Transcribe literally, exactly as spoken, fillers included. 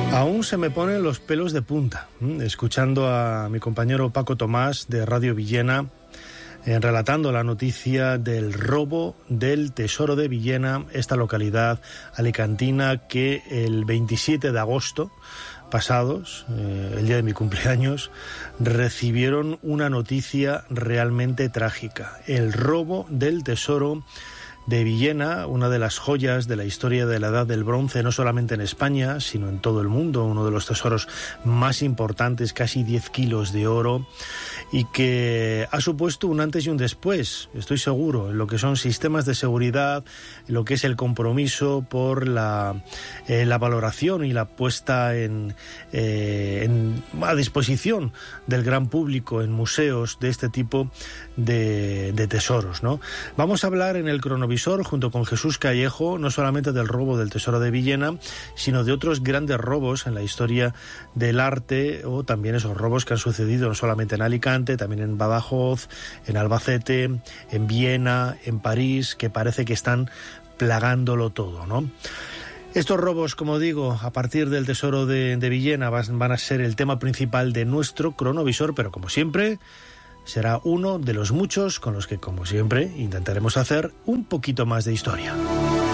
Aún se me ponen los pelos de punta, ¿eh? escuchando a mi compañero Paco Tomás de Radio Villena, eh, relatando la noticia del robo del Tesoro de Villena, esta localidad alicantina que el veintisiete de agosto pasados, eh, el día de mi cumpleaños, recibieron una noticia realmente trágica: el robo del Tesoro de Villena, una de las joyas de la historia de la Edad del Bronce, no solamente en España, sino en todo el mundo, uno de los tesoros más importantes, casi diez kilos de oro, y que ha supuesto un antes y un después, estoy seguro, en lo que son sistemas de seguridad, en lo que es el compromiso por la, eh, la valoración y la puesta en, eh, en, a disposición del gran público en museos de este tipo de, de tesoros, ¿no? Vamos a hablar en el cronovisor junto con Jesús Callejo, no solamente del robo del Tesoro de Villena, sino de otros grandes robos en la historia del arte, o también esos robos que han sucedido no solamente en Alicante, también en Badajoz, en Albacete, en Viena, en París, que parece que están plagándolo todo, ¿no? Estos robos, como digo, a partir del Tesoro de, de Villena van a ser el tema principal de nuestro cronovisor, pero como siempre será uno de los muchos con los que, como siempre, intentaremos hacer un poquito más de historia.